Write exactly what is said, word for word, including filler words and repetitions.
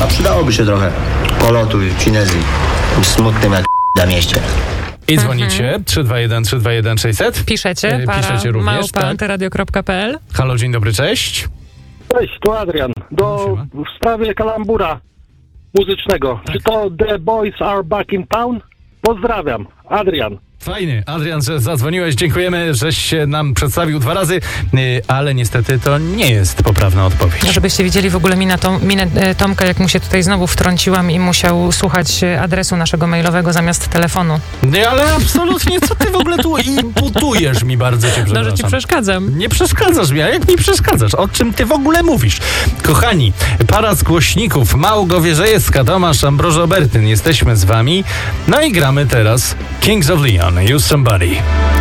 przydałoby się trochę kolotu i cinezji. Smutnym jak na mieście. I dzwonicie trzy dwa jeden trzy dwa jeden sześćset. Piszecie, para, Piszecie również, małpa tak? antyradio kropka p l. Halo, dzień dobry, cześć. Cześć, tu Adrian. Do, w sprawie kalambura muzycznego. Tak. Czy to The Boys Are Back in Town? Pozdrawiam. Adrian. Fajnie, Adrian, że zadzwoniłeś. Dziękujemy, żeś się nam przedstawił dwa razy, yy, ale niestety to nie jest poprawna odpowiedź. Żebyście widzieli w ogóle minę, Tom, minę e, Tomka, jak mu się tutaj znowu wtrąciłam i musiał słuchać e, adresu naszego mailowego zamiast telefonu. Nie, ale absolutnie, co ty w ogóle tu imputujesz mi bardzo, cię przepraszam. No, że ci przeszkadzam. Nie przeszkadzasz mi, a jak mi przeszkadzasz? O czym ty w ogóle mówisz? Kochani, para z głośników, Małgorzejewska, Tomasz, Ambrożo Bertyn, jesteśmy z wami. No i gramy teraz Kings of Leon, Use Somebody.